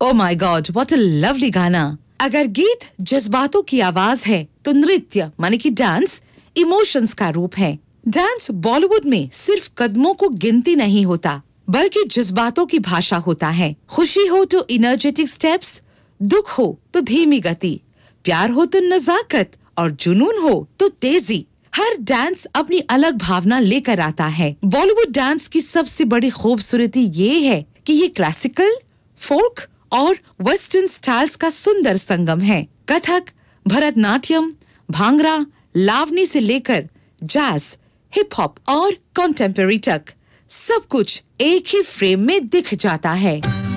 Oh my God, what a lovely गाना। अगर गीत जज्बातों की आवाज है तो नृत्य माने कि डांस इमोशंस का रूप है। डांस बॉलीवुड में सिर्फ कदमों को गिनती नहीं होता, बल्कि जज्बातों की भाषा होता है। खुशी हो तो इनर्जेटिक स्टेप्स, दुख हो तो धीमी गति, प्यार हो तो नजाकत और जुनून हो तो तेजी। हर डांस अपनी अलग भावना लेकर आता है। बॉलीवुड डांस की सबसे बड़ी खूबसूरती ये है कि ये क्लासिकल, फोक और वेस्टर्न स्टाइल्स का सुंदर संगम है। कथक, भरतनाट्यम, भांगड़ा, लावनी से लेकर जैज, हिप हॉप और कंटेम्पररी तक सब कुछ एक ही फ्रेम में दिख जाता है।